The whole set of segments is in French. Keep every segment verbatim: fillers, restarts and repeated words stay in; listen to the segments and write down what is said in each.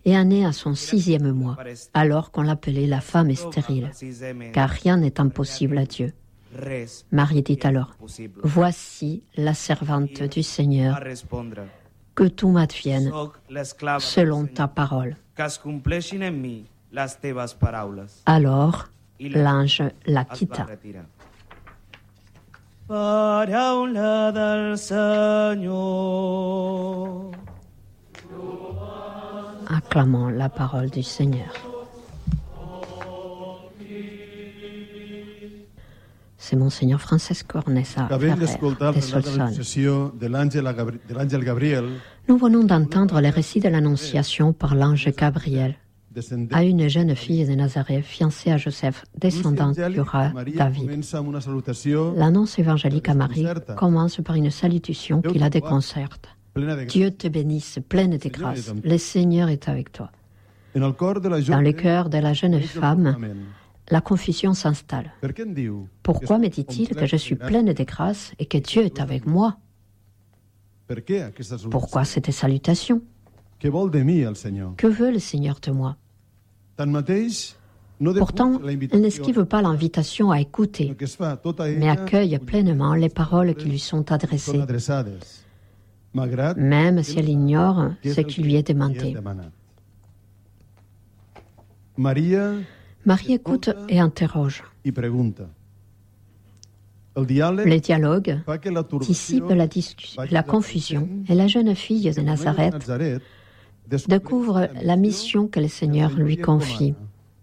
et est née à son sixième mois, alors qu'on l'appelait la femme stérile, car rien n'est impossible à Dieu. Marie dit alors, « Voici la servante du Seigneur, que tout m'advienne selon ta parole. » Alors, l'ange la quitta. Paraula del Senyor. Acclamons la parole du Seigneur. C'est Monseigneur Francesco Ornesa Ferrer de Solsone. Nous venons d'entendre les récits de l'Annonciation par l'ange Gabriel à une jeune fille de Nazareth fiancée à Joseph, descendant du roi David. L'annonce évangélique à Marie commence par une salutation qui la déconcerte. Dieu te bénisse, pleine de grâce, le Seigneur est avec toi. Dans le cœur de la jeune femme, la confusion s'installe. Pourquoi me dit-il que je suis pleine de grâce et que Dieu est avec moi? Pourquoi cette salutation? Que veut le Seigneur de moi? Pourtant, il n'esquive pas l'invitation à écouter, mais accueille pleinement les paroles qui lui sont adressées, même si elle ignore ce qui lui est demandé. Marie écoute et interroge. Le dialogue dissipe la, discussion, la confusion et la jeune fille de Nazareth découvre la mission que le Seigneur lui confie.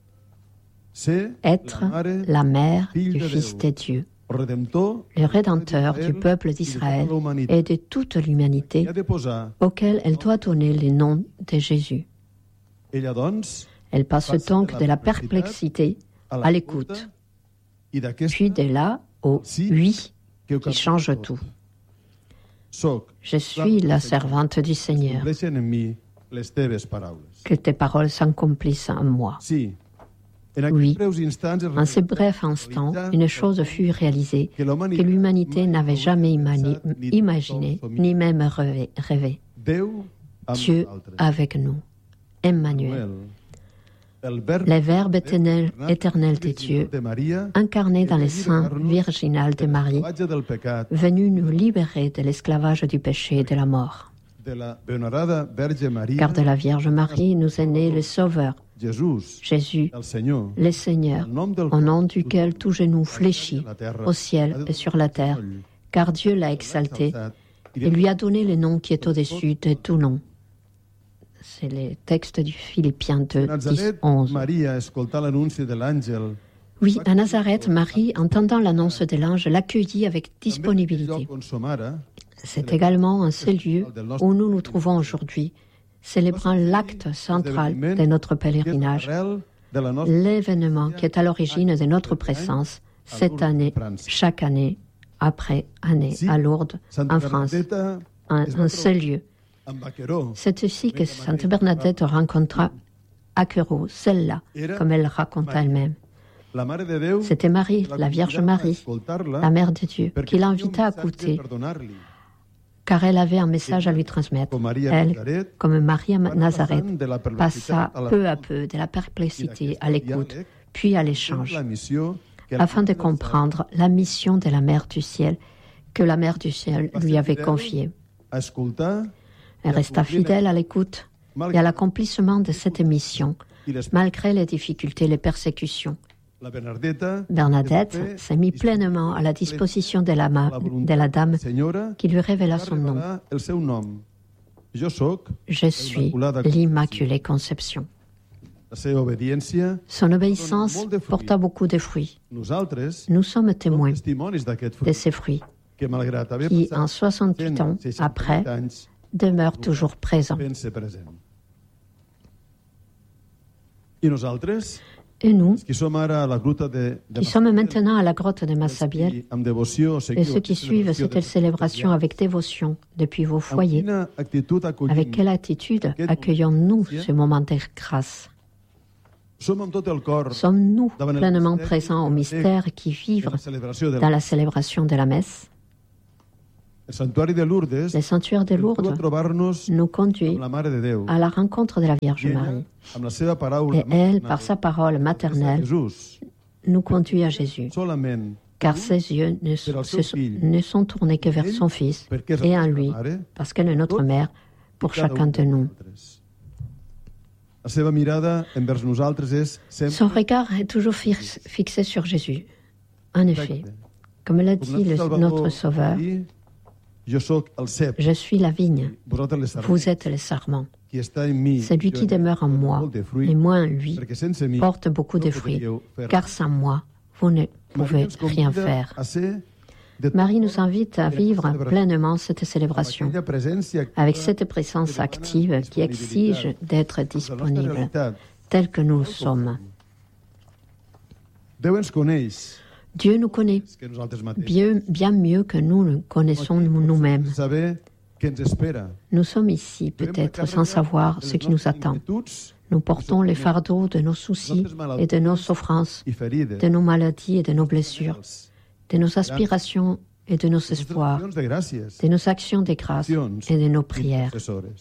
Être la mère du Fils de Dieu, le Rédempteur du peuple d'Israël et de toute l'humanité, auquel elle doit donner le nom de Jésus. Elle passe donc de la perplexité à l'écoute, puis de là au « oui » qui change tout. Je suis la servante du Seigneur. Que tes paroles s'accomplissent en moi. Oui, en ces brefs instants, une chose fut réalisée que l'humanité n'avait jamais imaginé, ni même rêvé. rêvé. Dieu avec nous, Emmanuel. Le Verbe éternel, éternel de Dieu, incarné dans le sein virginal de Marie, venu nous libérer de l'esclavage du péché et de la mort. Car de la Vierge Marie nous est né le Sauveur, Jésus, le Seigneur, au nom duquel tout genou fléchit au ciel et sur la terre, car Dieu l'a exalté et lui a donné le nom qui est au-dessus de tout nom. C'est le texte du Philippiens deux, dix, onze. Oui, à Nazareth, Marie, entendant l'annonce de l'ange, l'accueillit avec disponibilité. C'est également en ce lieu où nous nous trouvons aujourd'hui, célébrant l'acte central de notre pèlerinage, l'événement qui est à l'origine de notre présence cette année, chaque année, après année, à Lourdes, en France, en un seul lieu. C'est ici que Sainte Bernadette rencontra Aquero, celle-là, comme elle raconte elle-même. C'était Marie, la Vierge Marie, la Mère de Dieu, qui l'invita à écouter, car elle avait un message à lui transmettre. Elle, comme Marie à Nazareth, passa peu à peu de la perplexité à l'écoute, puis à l'échange, afin de comprendre la mission de la Mère du Ciel que la Mère du Ciel lui avait confiée. Elle resta fidèle à l'écoute et à l'accomplissement de cette mission, malgré les difficultés et les persécutions. Bernadette s'est mise pleinement à la disposition de la, ma- de la dame qui lui révéla son nom. Je suis l'Immaculée Conception. Son obéissance porta beaucoup de fruits. Nous sommes témoins de ces fruits qui, en soixante-huit ans après, demeurent toujours présents. Et nous, qui sommes maintenant à la grotte de Massabielle, et ceux qui suivent cette célébration avec dévotion depuis vos foyers, avec quelle attitude accueillons-nous ce moment de grâce? Sommes-nous pleinement présents au mystère qui vivent dans la célébration de la messe? Le sanctuaire de Lourdes nous conduit à la rencontre de la Vierge Marie. Et elle, par sa parole maternelle, nous conduit à Jésus. Car ses yeux ne, se, ne sont tournés que vers son Fils et en lui, parce qu'elle est notre mère pour chacun de nous. Son regard est toujours fixé sur Jésus. En effet, comme l'a dit le, notre Sauveur, je suis la vigne, vous êtes les sarments. Celui qui demeure en moi et moi en lui porte beaucoup de fruits, car sans moi, vous ne pouvez rien faire. Marie nous invite à vivre pleinement cette célébration, avec cette présence active qui exige d'être disponible, tel que nous sommes. Dieu nous connaît bien, bien mieux que nous le connaissons nous-mêmes. Nous sommes ici peut-être sans savoir ce qui nous attend. Nous portons les fardeaux de nos soucis et de nos souffrances, de nos maladies et de nos blessures, de nos aspirations et de nos espoirs, de nos actions de grâce et de nos prières.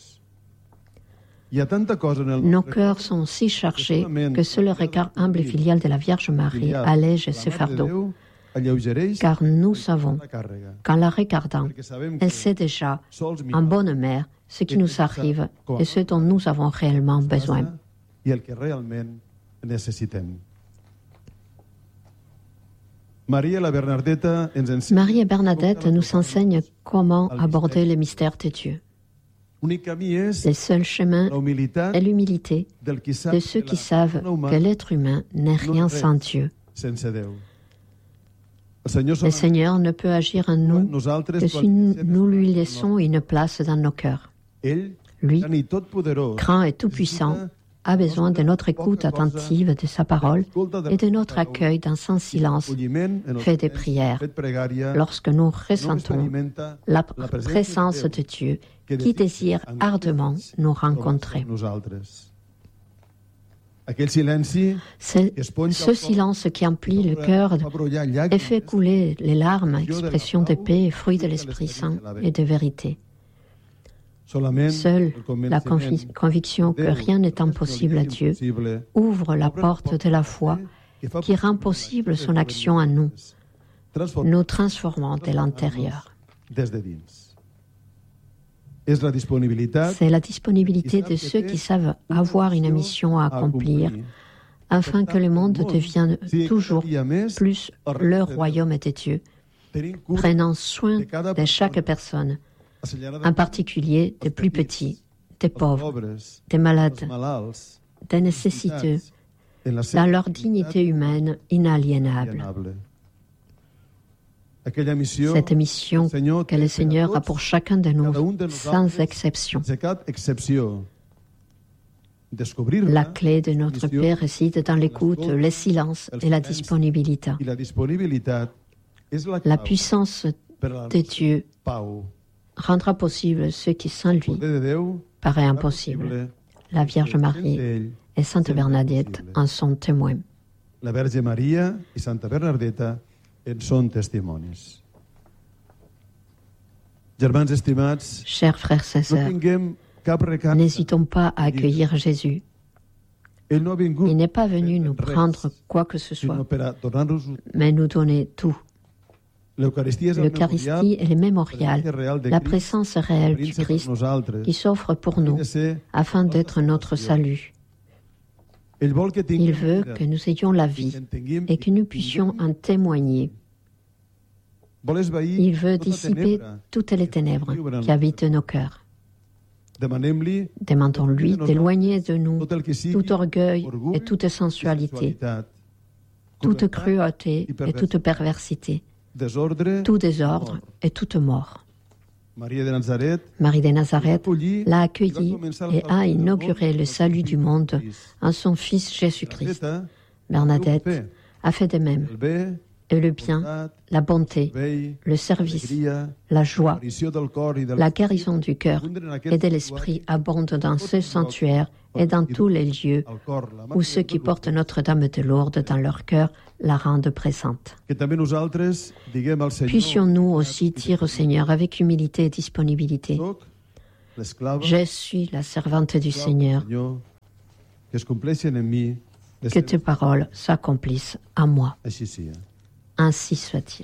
Nos cœurs sont si chargés que seul le regard humble et filial de la Vierge Marie allège ce fardeau, car nous savons qu'en la regardant, elle sait déjà, en bonne mère, ce qui nous arrive et ce dont nous avons réellement besoin. Marie et Bernadette nous enseignent comment aborder les mystères de Dieu. Le seul chemin est l'humilité de ceux qui savent que l'être humain n'est rien sans Dieu. Le Seigneur ne peut agir en nous que si nous lui laissons une place dans nos cœurs. Lui, grand et tout-puissant, a besoin de notre écoute attentive de sa parole et de notre accueil dans son silence fait de prières, lorsque nous ressentons la présence de Dieu qui désire ardemment nous rencontrer. C'est ce silence qui emplit le cœur et fait couler les larmes, expression de paix et fruit de l'Esprit Saint et de vérité. Seule la convi- conviction que rien n'est impossible à Dieu ouvre la porte de la foi qui rend possible son action en nous, nous transformant de l'intérieur. C'est la disponibilité de ceux qui savent avoir une mission à accomplir afin que le monde devienne toujours plus le royaume de Dieu, prenant soin de chaque personne, en particulier des plus petits, des pauvres, des malades, des nécessiteux, dans leur dignité humaine inaliénable. Cette mission que le Seigneur a pour chacun de nous, sans exception. La clé de notre paix réside dans l'écoute, le silence et la disponibilité. La puissance de Dieu rendra possible ce qui sans lui paraît impossible. La Vierge Marie et Sainte Bernadette en sont témoins. La Vierge Maria et Santa Bernadetta en són testimonis. Germans estimats, chers frères et sœurs, n'hésitons pas à accueillir Jésus. Il n'est pas venu nous prendre quoi que ce soit, mais nous donner tout. L'Eucharistie est le mémorial, la présence réelle du Christ qui s'offre pour nous afin d'être notre salut. Il veut que nous ayons la vie et que nous puissions en témoigner. Il veut dissiper toutes les ténèbres qui habitent nos cœurs. Demandons-lui d'éloigner de nous tout orgueil et toute sensualité, toute cruauté et toute perversité, tout désordre et toute mort. Marie de Nazareth l'a accueilli et a inauguré le salut du monde en son Fils Jésus-Christ. Bernadette a fait de même. et le bien, la bonté, le service, la joie, la guérison du cœur et de l'esprit abondent dans ce sanctuaire et dans tous les lieux où ceux qui portent Notre-Dame de Lourdes dans leur cœur la rendent présente. Puissions-nous aussi dire au Seigneur avec humilité et disponibilité: je suis la servante du Seigneur, que tes paroles s'accomplissent à moi. Ainsi soit-il.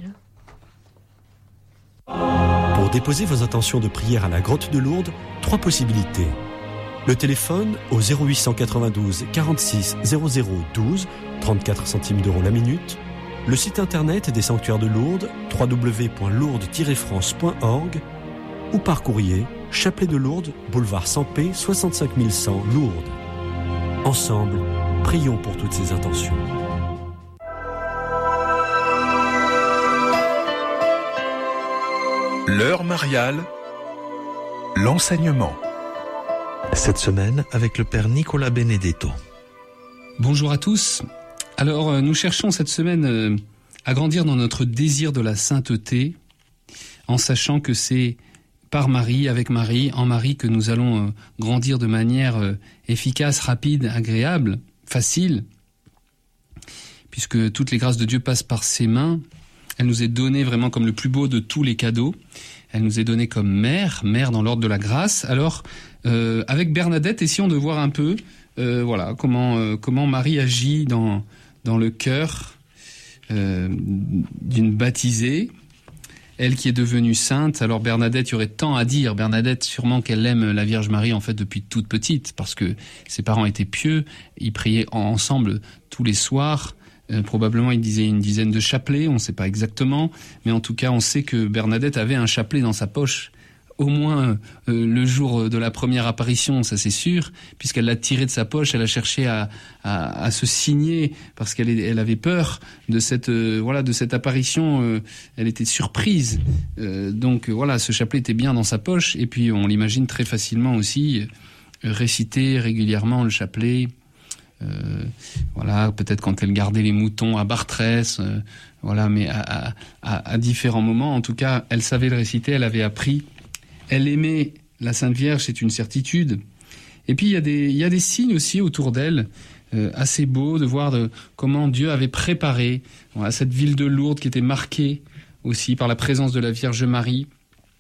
Pour déposer vos intentions de prière à la grotte de Lourdes, trois possibilités. Le téléphone au zéro huit cent quatre-vingt-douze quarante-six zéro zéro douze, trente-quatre centimes d'euros la minute. Le site internet des sanctuaires de Lourdes, w w w point lourdes tiret france point org, ou par courrier, Chapelet de Lourdes, boulevard Sampé, soixante-cinq mille cent, Lourdes. Ensemble, prions pour toutes ces intentions. L'heure mariale, l'enseignement. Cette semaine, avec le Père Nicolas Benedetto. Bonjour à tous. Alors, nous cherchons cette semaine à grandir dans notre désir de la sainteté, en sachant que c'est par Marie, avec Marie, en Marie, que nous allons grandir de manière efficace, rapide, agréable, facile, puisque toutes les grâces de Dieu passent par ses mains. Elle nous est donnée vraiment comme le plus beau de tous les cadeaux. Elle nous est donnée comme mère, mère dans l'ordre de la grâce. Alors, euh, avec Bernadette, essayons de voir un peu, euh, voilà, comment euh, comment Marie agit dans dans le cœur euh, d'une baptisée, elle qui est devenue sainte. Alors Bernadette, il y aurait tant à dire. Bernadette, sûrement qu'elle aime la Vierge Marie en fait depuis toute petite, parce que ses parents étaient pieux, ils priaient ensemble tous les soirs. Euh, probablement il disait une dizaine de chapelets, on ne sait pas exactement, mais en tout cas on sait que Bernadette avait un chapelet dans sa poche, au moins euh, le jour de la première apparition, ça c'est sûr, puisqu'elle l'a tiré de sa poche, elle a cherché à, à, à se signer parce qu'elle elle avait peur de cette euh, voilà de cette apparition, euh, elle était surprise, euh, donc euh, voilà, ce chapelet était bien dans sa poche, et puis on l'imagine très facilement aussi euh, réciter régulièrement le chapelet. Euh, voilà, peut-être quand elle gardait les moutons à Bartrès, euh, voilà, mais à, à, à différents moments, en tout cas, elle savait le réciter, elle avait appris, elle aimait la Sainte Vierge, c'est une certitude. Et puis il y a des, il y a des signes aussi autour d'elle, euh, assez beaux de voir de, comment Dieu avait préparé voilà, cette ville de Lourdes qui était marquée aussi par la présence de la Vierge Marie.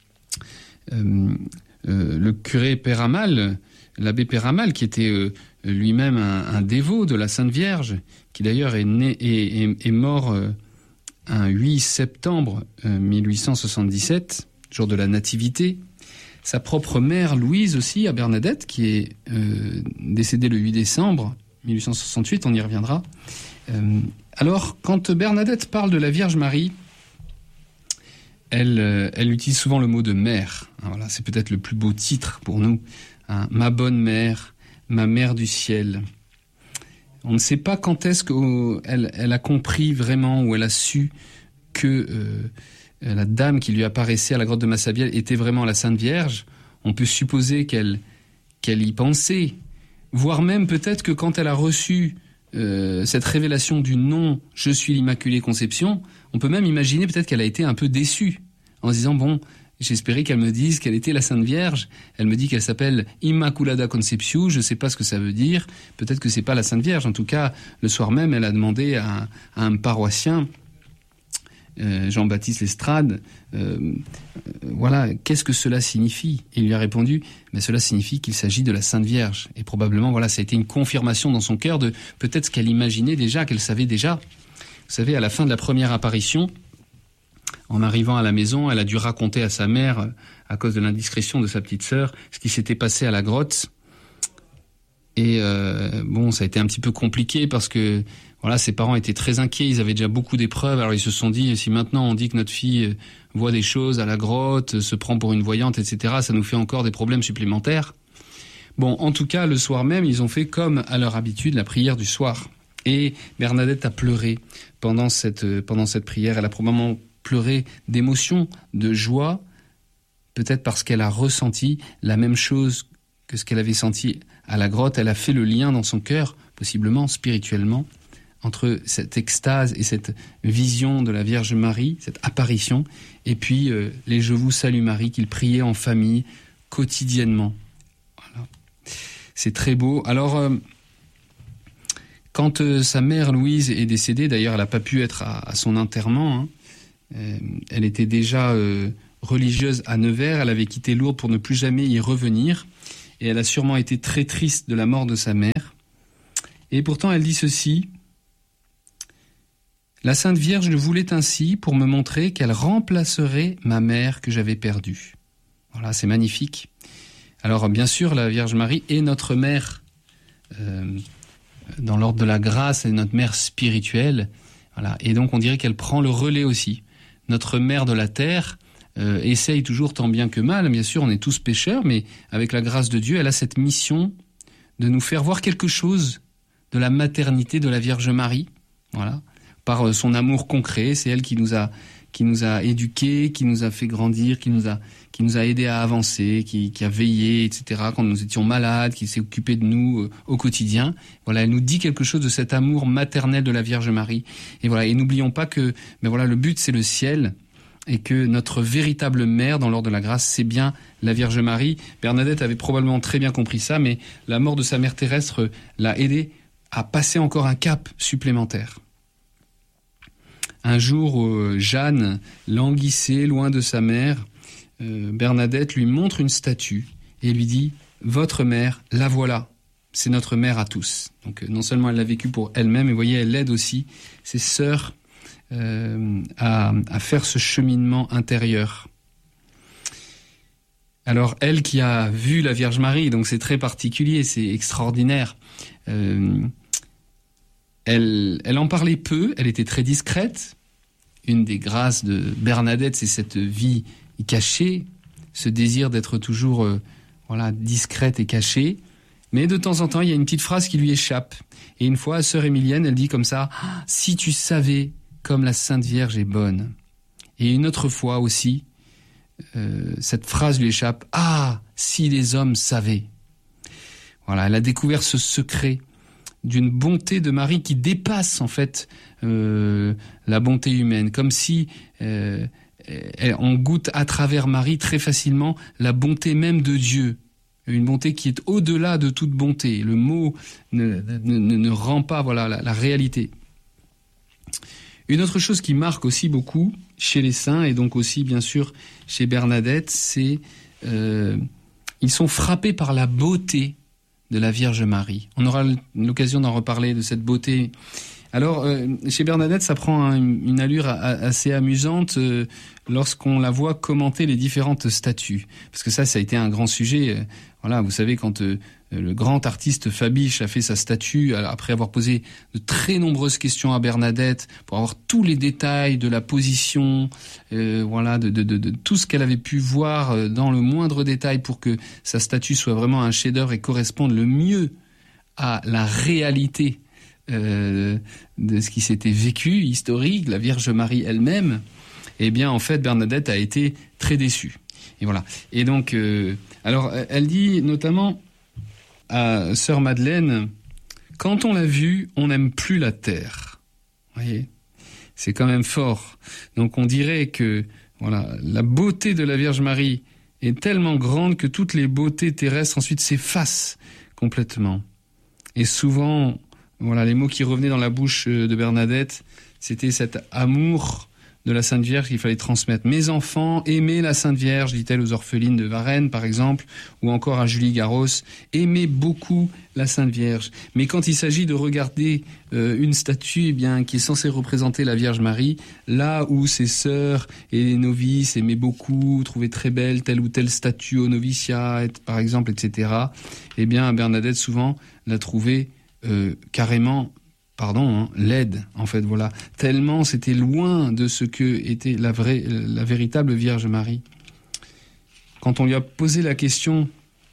Euh, euh, le curé Péramal, l'abbé Péramal, qui était euh, lui-même un, un dévot de la Sainte Vierge, qui d'ailleurs est, né, est, est, est mort euh, un huit septembre euh, mille huit cent soixante-dix-sept, jour de la Nativité. Sa propre mère Louise aussi, à Bernadette, qui est euh, décédée le huit décembre mille huit cent soixante-huit, on y reviendra. Euh, alors, quand Bernadette parle de la Vierge Marie, elle, euh, elle utilise souvent le mot de mère. Voilà, c'est peut-être le plus beau titre pour nous. Hein, ma bonne mère, ma mère du ciel. On ne sait pas quand est-ce qu'elle elle a compris vraiment, ou elle a su que euh, la dame qui lui apparaissait à la grotte de Massabielle était vraiment la Sainte Vierge. On peut supposer qu'elle, qu'elle y pensait, voire même peut-être que quand elle a reçu euh, cette révélation du nom « Je suis l'Immaculée Conception », on peut même imaginer peut-être qu'elle a été un peu déçue, en se disant « Bon, j'espérais qu'elle me dise qu'elle était la Sainte Vierge. Elle me dit qu'elle s'appelle Immaculada Conception. Je ne sais pas ce que ça veut dire. Peut-être que c'est pas la Sainte Vierge. En tout cas, le soir même, elle a demandé à, à un paroissien, euh, Jean-Baptiste Lestrade, euh, euh, voilà, qu'est-ce que cela signifie ? Et il lui a répondu, mais cela signifie qu'il s'agit de la Sainte Vierge. Et probablement, voilà, ça a été une confirmation dans son cœur de peut-être ce qu'elle imaginait déjà, qu'elle savait déjà. Vous savez, à la fin de la première apparition, en arrivant à la maison, elle a dû raconter à sa mère, à cause de l'indiscrétion de sa petite sœur, ce qui s'était passé à la grotte. Et euh, bon, ça a été un petit peu compliqué parce que voilà, ses parents étaient très inquiets, ils avaient déjà beaucoup d'épreuves. Alors ils se sont dit, si maintenant on dit que notre fille voit des choses à la grotte, se prend pour une voyante, et cetera, ça nous fait encore des problèmes supplémentaires. Bon, en tout cas, le soir même, ils ont fait comme à leur habitude, la prière du soir. Et Bernadette a pleuré pendant cette, pendant cette prière. Elle a probablement pleuré d'émotion, de joie, peut-être parce qu'elle a ressenti la même chose que ce qu'elle avait senti à la grotte. Elle a fait le lien dans son cœur, possiblement spirituellement, entre cette extase et cette vision de la Vierge Marie, cette apparition, et puis euh, les « Je vous salue Marie » qu'il priait en famille quotidiennement. Voilà. C'est très beau. Alors, euh, quand euh, sa mère Louise est décédée, d'ailleurs elle n'a pas pu être à, à son enterrement, hein, euh, elle était déjà euh, religieuse à Nevers, elle avait quitté Lourdes pour ne plus jamais y revenir, et elle a sûrement été très triste de la mort de sa mère. Et pourtant elle dit ceci: « La Sainte Vierge le voulait ainsi pour me montrer qu'elle remplacerait ma mère que j'avais perdue. » Voilà, c'est magnifique. Alors bien sûr, la Vierge Marie est notre mère euh, dans l'ordre de la grâce, elle est notre mère spirituelle. Voilà. Et donc on dirait qu'elle prend le relais aussi. Notre mère de la terre euh, essaye toujours tant bien que mal. Bien sûr, on est tous pécheurs, mais avec la grâce de Dieu, elle a cette mission de nous faire voir quelque chose de la maternité de la Vierge Marie. Voilà. Par son amour concret, c'est elle qui nous a qui nous a éduqués, qui nous a fait grandir, qui nous a qui nous a aidés à avancer, qui, qui a veillé, et cetera. Quand nous étions malades, qui s'est occupé de nous euh, au quotidien. Voilà, elle nous dit quelque chose de cet amour maternel de la Vierge Marie. Et voilà, et n'oublions pas que, mais voilà, le but c'est le ciel et que notre véritable mère dans l'ordre de la grâce, c'est bien la Vierge Marie. Bernadette avait probablement très bien compris ça, mais la mort de sa mère terrestre l'a aidée à passer encore un cap supplémentaire. Un jour, où Jeanne languissait loin de sa mère, euh, Bernadette lui montre une statue et lui dit « Votre mère, la voilà, c'est notre mère à tous. » Donc non seulement elle l'a vécu pour elle-même, mais vous voyez, elle aide aussi ses sœurs euh, à, à faire ce cheminement intérieur. Alors elle qui a vu la Vierge Marie, donc c'est très particulier, c'est extraordinaire. Euh, elle, elle en parlait peu, elle était très discrète. Une des grâces de Bernadette, c'est cette vie cachée, ce désir d'être toujours euh, voilà, discrète et cachée. Mais de temps en temps, il y a une petite phrase qui lui échappe. Et une fois, sœur Émilienne, elle dit comme ça ah, « Si tu savais comme la Sainte Vierge est bonne ». Et une autre fois aussi, euh, cette phrase lui échappe « Ah, si les hommes savaient ». Voilà, elle a découvert ce secret d'une bonté de Marie qui dépasse en fait euh, la bonté humaine, comme si euh, on goûte à travers Marie très facilement la bonté même de Dieu, une bonté qui est au-delà de toute bonté. Le mot ne, ne, ne rend pas voilà la, la réalité. Une autre chose qui marque aussi beaucoup chez les saints et donc aussi bien sûr chez Bernadette, c'est euh, ils sont frappés par la beauté de la Vierge Marie. On aura l'occasion d'en reparler, de cette beauté. Alors, euh, chez Bernadette, ça prend hein, une allure a, a, assez amusante euh, lorsqu'on la voit commenter les différentes statues. Parce que ça, ça a été un grand sujet. Euh, voilà, vous savez, quand euh, le grand artiste Fabiche a fait sa statue, après avoir posé de très nombreuses questions à Bernadette, pour avoir tous les détails de la position, euh, voilà, de, de, de, de tout ce qu'elle avait pu voir dans le moindre détail pour que sa statue soit vraiment un chef-d'œuvre et corresponde le mieux à la réalité euh, de ce qui s'était vécu, historique, la Vierge Marie elle-même. Eh bien, en fait, Bernadette a été très déçue. Et voilà. Et donc, euh, alors, elle dit notamment à sœur Madeleine, quand on l'a vue, on n'aime plus la terre. Vous voyez, c'est quand même fort. Donc, on dirait que voilà, la beauté de la Vierge Marie est tellement grande que toutes les beautés terrestres ensuite s'effacent complètement. Et souvent, voilà, les mots qui revenaient dans la bouche de Bernadette, c'était cet amour de la Sainte Vierge qu'il fallait transmettre. Mes enfants, aimez la Sainte Vierge, dit-elle aux orphelines de Varennes, par exemple, ou encore à Julie Garros, aimez beaucoup la Sainte Vierge. Mais quand il s'agit de regarder euh, une statue, eh bien, qui est censée représenter la Vierge Marie, là où ses sœurs et les novices aimaient beaucoup, trouvaient très belle telle ou telle statue au noviciat, par exemple, et cetera, eh bien, Bernadette, souvent, l'a trouvée euh, carrément Pardon, hein, laide, en fait, voilà. Tellement c'était loin de ce que était la vraie, la véritable Vierge Marie. Quand on lui a posé la question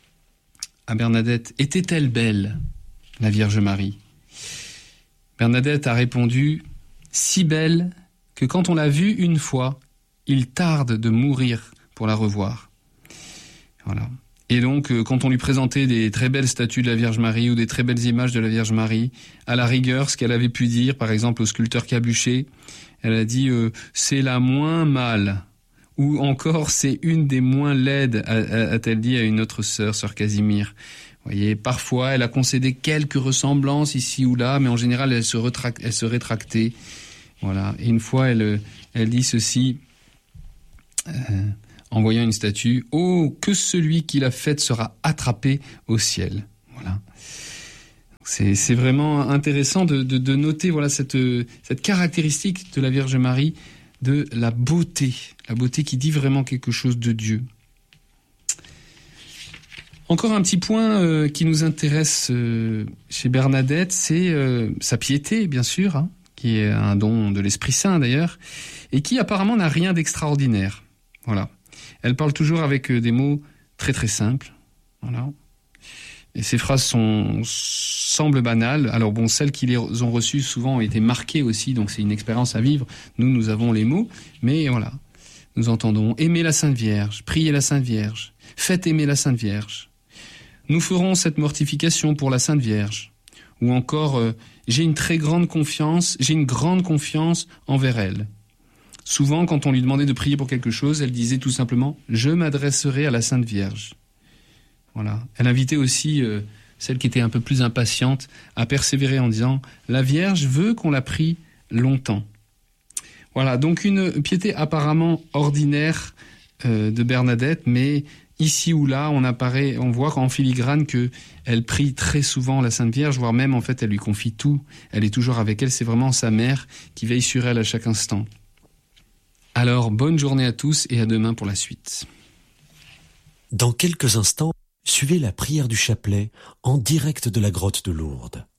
à Bernadette, était-elle belle, la Vierge Marie? Bernadette a répondu, si belle que quand on l'a vue une fois, il tarde de mourir pour la revoir. Voilà. Et donc, euh, quand on lui présentait des très belles statues de la Vierge Marie ou des très belles images de la Vierge Marie, à la rigueur, ce qu'elle avait pu dire, par exemple, au sculpteur Cabuchet, elle a dit euh, « c'est la moins mâle ». Ou encore, c'est une des moins laides, a-t-elle dit à une autre sœur, sœur Casimir. Vous voyez, parfois, elle a concédé quelques ressemblances ici ou là, mais en général, elle se, retrac- elle se rétractait. Voilà. Et une fois, elle, elle dit ceci, euh, en voyant une statue, « Oh, que celui qui l'a faite sera attrapé au ciel. » Voilà. C'est, c'est vraiment intéressant de, de, de noter voilà cette, cette caractéristique de la Vierge Marie, de la beauté, la beauté qui dit vraiment quelque chose de Dieu. Encore un petit point euh, qui nous intéresse euh, chez Bernadette, c'est euh, sa piété, bien sûr, hein, qui est un don de l'Esprit Saint d'ailleurs, et qui apparemment n'a rien d'extraordinaire. Voilà. Elle parle toujours avec euh, des mots très très simples. Voilà. Et ces phrases sont, semblent banales. Alors bon, celles qui les ont reçues souvent ont été marquées aussi, donc c'est une expérience à vivre. Nous, nous avons les mots, mais voilà. Nous entendons « Aimez la Sainte Vierge, priez la Sainte Vierge, faites aimer la Sainte Vierge. Nous ferons cette mortification pour la Sainte Vierge. » Ou encore euh, « J'ai une très grande confiance, j'ai une grande confiance envers elle. » Souvent, quand on lui demandait de prier pour quelque chose, elle disait tout simplement « Je m'adresserai à la Sainte Vierge. » Voilà. Elle invitait aussi euh, celle qui était un peu plus impatiente à persévérer en disant « La Vierge veut qu'on la prie longtemps. » Voilà, donc une piété apparemment ordinaire euh, de Bernadette, mais ici ou là, on apparaît, on voit en filigrane que elle prie très souvent la Sainte Vierge, voire même en fait elle lui confie tout. Elle est toujours avec elle, c'est vraiment sa mère qui veille sur elle à chaque instant. Alors, bonne journée à tous et à demain pour la suite. Dans quelques instants, suivez la prière du chapelet en direct de la grotte de Lourdes.